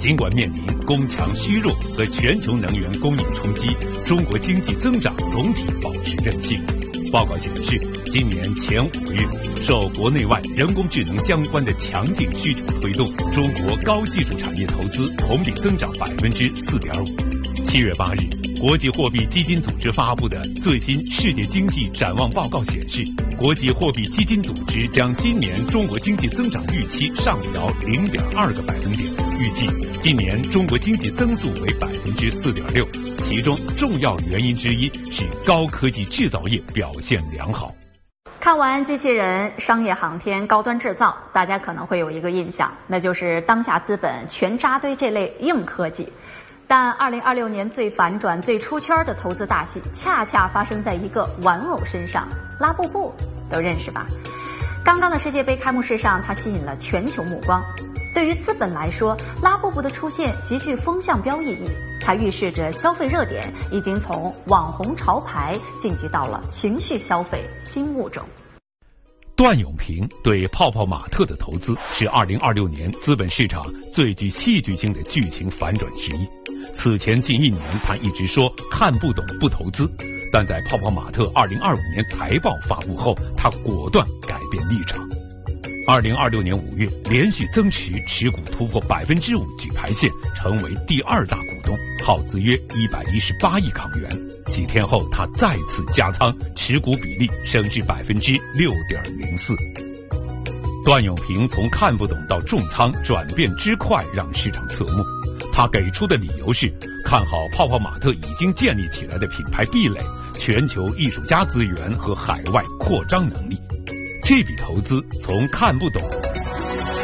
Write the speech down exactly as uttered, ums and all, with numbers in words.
尽管面临供强虚弱和全球能源供应冲击，中国经济增长总体保持韧性。报告显示，今年前五个月，受国内外人工智能相关的强劲需求推动，中国高技术产业投资同比增长百分之四点五。七月八日，国际货币基金组织发布的最新世界经济展望报告显示，国际货币基金组织将今年中国经济增长预期上调零点二个百分点，预计今年中国经济增速为百分之四点六。其中重要原因之一是高科技制造业表现良好。 看完机器人、商业航天、高端制造，大家可能会有一个印象，那就是当下资本全扎堆这类硬科技。但二零二六年最反转、最出圈的投资大戏，恰恰发生在一个玩偶身上——拉布布，都认识吧？刚刚的世界杯开幕式上，它吸引了全球目光。对于资本来说，拉布布的出现极具风向标意义，它预示着消费热点已经从网红潮牌晋级到了情绪消费新物种。 段永平对泡泡玛特的投资是二零二六年资本市场最具戏剧性的剧情反转之一。此前近一年，他一直说看不懂不投资，但在泡泡玛特二零二五年财报发布后，他果断改变立场。二零二六年五月，连续增持，持股突破百分之五举牌线，成为第二大股东，耗资约一百一十八亿港元。几天后，他再次加仓，持股比例升至百分之六点零四。段永平从看不懂到重仓转变之快，让市场侧目。他给出的理由是看好泡泡玛特已经建立起来的品牌壁垒、全球艺术家资源和海外扩张能力。这笔投资从看不懂